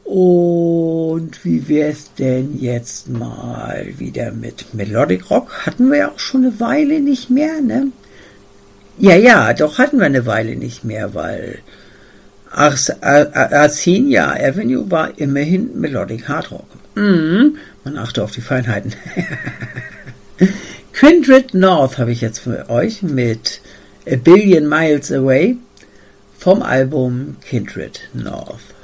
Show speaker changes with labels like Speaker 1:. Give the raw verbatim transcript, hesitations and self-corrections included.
Speaker 1: Und wie wär's denn jetzt mal wieder mit Melodic Rock? Hatten wir ja auch schon eine Weile nicht mehr, ne? Ja, ja, doch hatten wir eine Weile nicht mehr, weil Arsenio Avenue war immerhin Melodic Hard Rock. Mhm, man achte auf die Feinheiten. Kindred North habe ich jetzt für euch mit A Billion Miles Away vom Album Kindred North.